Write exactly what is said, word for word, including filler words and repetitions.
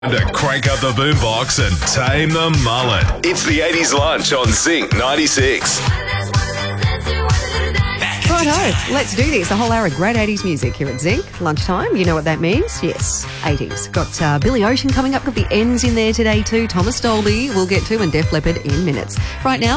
To crank up the boombox and tame the mullet. It's the eighties lunch on Zinc ninety-six. Righto, let's do this. A whole hour of great eighties music here at Zinc. Lunchtime, you know what that means? Yes, eighties. Got uh, Billy Ocean coming up, got the Ends in there today too. Thomas Dolby we'll get to, and Def Leppard in minutes. Right now,